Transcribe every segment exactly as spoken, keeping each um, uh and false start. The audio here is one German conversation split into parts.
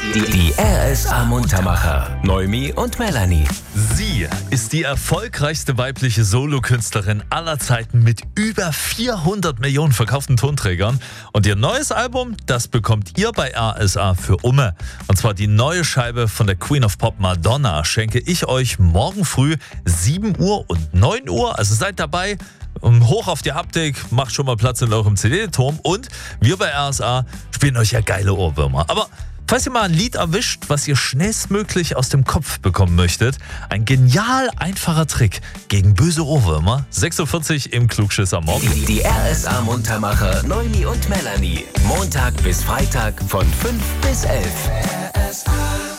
Die, die R S A Muntermacher, Noemi und Melanie. Sie ist die erfolgreichste weibliche Solokünstlerin aller Zeiten mit über vierhundert Millionen verkauften Tonträgern. Und ihr neues Album, das bekommt ihr bei R S A für Umme. Und zwar die neue Scheibe von der Queen of Pop Madonna schenke ich euch morgen früh sieben Uhr und neun Uhr. Also seid dabei. Hoch auf die Haptik, macht schon mal Platz in eurem C D-Turm und wir bei R S A spielen euch ja geile Ohrwürmer. Aber falls ihr mal ein Lied erwischt, was ihr schnellstmöglich aus dem Kopf bekommen möchtet, ein genial einfacher Trick gegen böse Ohrwürmer. sechs Uhr vierzig im Klugschisser Morgen. Die, die R S A Muntermacher, Noemi und Melanie. Montag bis Freitag von fünf bis elf. R S A.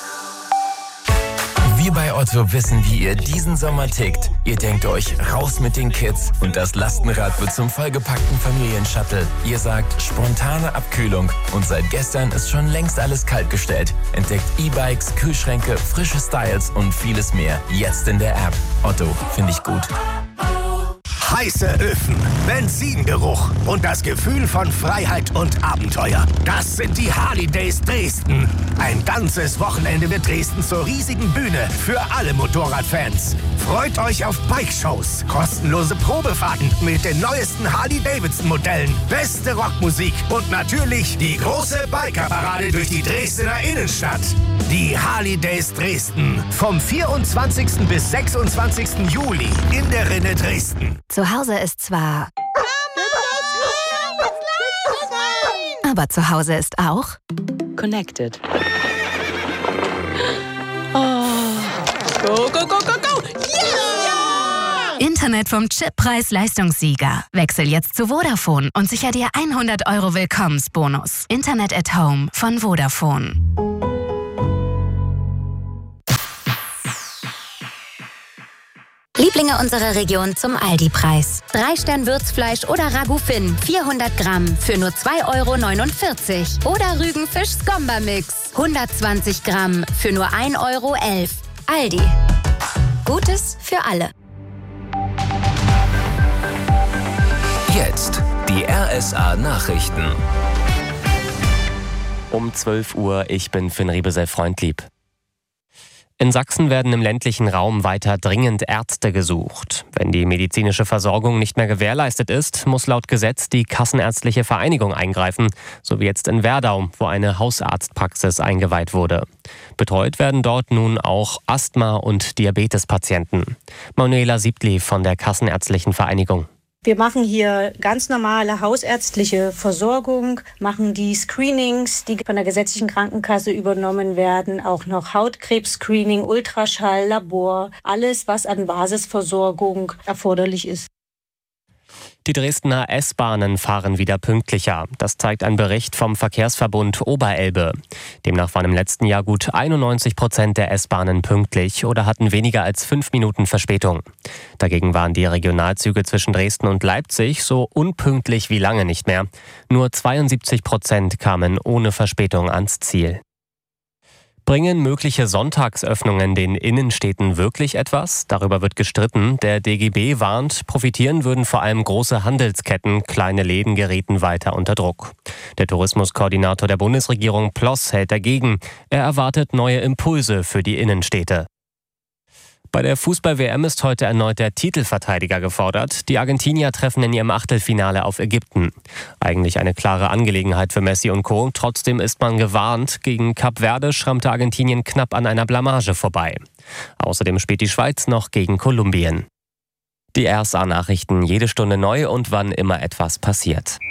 Wir bei Otto wissen, wie ihr diesen Sommer tickt. Ihr denkt euch, raus mit den Kids und das Lastenrad wird zum vollgepackten Familienshuttle. Ihr sagt, spontane Abkühlung und seit gestern ist schon längst alles kaltgestellt. Entdeckt E-Bikes, Kühlschränke, frische Styles und vieles mehr. Jetzt in der App. Otto, finde ich gut. Heiße Öfen, Benzingeruch und das Gefühl von Freiheit und Abenteuer. Das sind die Harley Days Dresden. Ein ganzes Wochenende wird Dresden zur riesigen Bühne für alle Motorradfans. Freut euch auf Bike-Shows, kostenlose Probefahrten mit den neuesten Harley-Davidson-Modellen, beste Rockmusik und natürlich die große Bikerparade durch die Dresdner Innenstadt. Die Harley Days Dresden vom vierundzwanzigsten bis sechsundzwanzigsten Juli in der Rinne Dresden. Zu Hause ist zwar... Aber zu Hause ist auch... Connected. Oh. Go, go, go, go, go! Yeah! Internet vom Chippreis-Leistungssieger. Wechsel jetzt zu Vodafone und sicher dir hundert Euro Willkommensbonus. Internet at Home von Vodafone. Lieblinge unserer Region zum Aldi-Preis. Drei Stern Würzfleisch oder Ragout Finn, vierhundert Gramm für nur zwei Euro neunundvierzig. Oder Rügenfisch Skomba-Mix, hundertzwanzig Gramm für nur ein Euro elf. Aldi. Gutes für alle. Jetzt die R S A Nachrichten. Um zwölf Uhr, ich bin Finn Riebesell-Freundlieb. In Sachsen werden im ländlichen Raum weiter dringend Ärzte gesucht. Wenn die medizinische Versorgung nicht mehr gewährleistet ist, muss laut Gesetz die Kassenärztliche Vereinigung eingreifen, so wie jetzt in Werdau, wo eine Hausarztpraxis eingeweiht wurde. Betreut werden dort nun auch Asthma- und Diabetespatienten. Manuela Siebtli von der Kassenärztlichen Vereinigung. Wir machen hier ganz normale hausärztliche Versorgung, machen die Screenings, die von der gesetzlichen Krankenkasse übernommen werden, auch noch Hautkrebs-Screening, Ultraschall, Labor, alles, was an Basisversorgung erforderlich ist. Die Dresdner S-Bahnen fahren wieder pünktlicher. Das zeigt ein Bericht vom Verkehrsverbund Oberelbe. Demnach waren im letzten Jahr gut einundneunzig Prozent der S-Bahnen pünktlich oder hatten weniger als fünf Minuten Verspätung. Dagegen waren die Regionalzüge zwischen Dresden und Leipzig so unpünktlich wie lange nicht mehr. Nur zweiundsiebzig Prozent kamen ohne Verspätung ans Ziel. Bringen mögliche Sonntagsöffnungen den Innenstädten wirklich etwas? Darüber wird gestritten. Der D G B warnt, profitieren würden vor allem große Handelsketten, kleine Läden gerieten weiter unter Druck. Der Tourismuskoordinator der Bundesregierung Ploss hält dagegen. Er erwartet neue Impulse für die Innenstädte. Bei der Fußball-W M ist heute erneut der Titelverteidiger gefordert. Die Argentinier treffen in ihrem Achtelfinale auf Ägypten. Eigentlich eine klare Angelegenheit für Messi und Co. Trotzdem ist man gewarnt. Gegen Kap Verde schrammte Argentinien knapp an einer Blamage vorbei. Außerdem spielt die Schweiz noch gegen Kolumbien. Die R S A-Nachrichten jede Stunde neu und wann immer etwas passiert.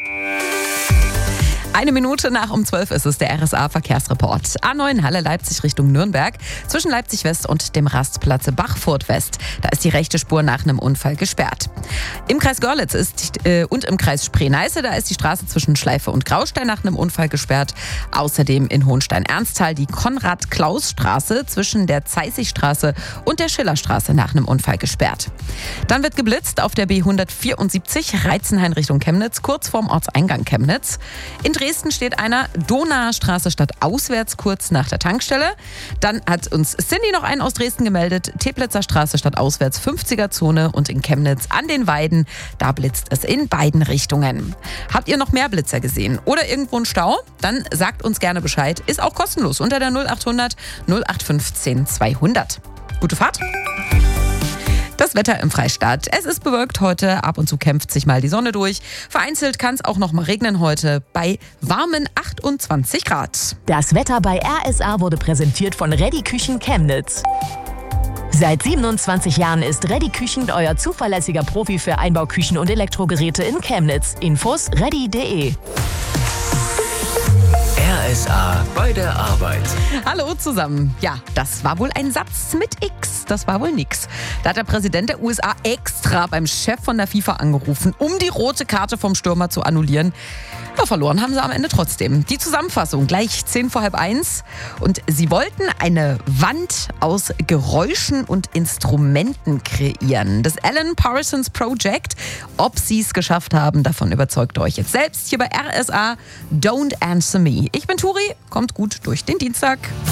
Eine Minute nach um zwölf ist es der R S A-Verkehrsreport. A neun Halle Leipzig Richtung Nürnberg, zwischen Leipzig West und dem Rastplatz Bachfurt West. Da ist die rechte Spur nach einem Unfall gesperrt. Im Kreis Görlitz ist, äh, und im Kreis Spree-Neiße, da ist die Straße zwischen Schleife und Graustein nach einem Unfall gesperrt. Außerdem in Hohenstein-Ernsthal die Konrad-Klaus-Straße zwischen der Zeißigstraße und der Schillerstraße nach einem Unfall gesperrt. Dann wird geblitzt auf der B hundertvierundsiebzig Reizenhain Richtung Chemnitz, kurz vorm Ortseingang Chemnitz. In Dresden steht einer Donauer Straße statt auswärts kurz nach der Tankstelle. Dann hat uns Cindy noch einen aus Dresden gemeldet. Teplitzer Straße statt auswärts fünfziger Zone und in Chemnitz an den Weiden. Da blitzt es in beiden Richtungen. Habt ihr noch mehr Blitzer gesehen oder irgendwo einen Stau? Dann sagt uns gerne Bescheid. Ist auch kostenlos unter der null acht hundert null acht fünfzehn zweihundert. Gute Fahrt! Das Wetter im Freistaat. Es ist bewölkt heute, ab und zu kämpft sich mal die Sonne durch. Vereinzelt kann es auch noch mal regnen heute bei warmen achtundzwanzig Grad. Das Wetter bei R S A wurde präsentiert von Reddy Küchen Chemnitz. Seit siebenundzwanzig Jahren ist Reddy Küchen euer zuverlässiger Profi für Einbauküchen und Elektrogeräte in Chemnitz. Infos reddy punkt de. R S A bei der Arbeit. Hallo zusammen. Ja, das war wohl ein Satz mit X. Das war wohl nix. Da hat der Präsident der U S A extra beim Chef von der FIFA angerufen, um die rote Karte vom Stürmer zu annullieren. Ja, verloren haben sie am Ende trotzdem. Die Zusammenfassung gleich zehn vor halb eins. Und sie wollten eine Wand aus Geräuschen und Instrumenten kreieren. Das Alan Parsons Project. Ob sie es geschafft haben, davon überzeugt euch jetzt selbst hier bei R S A. Don't Answer Me. Ich bin Turi, kommt gut durch den Dienstag.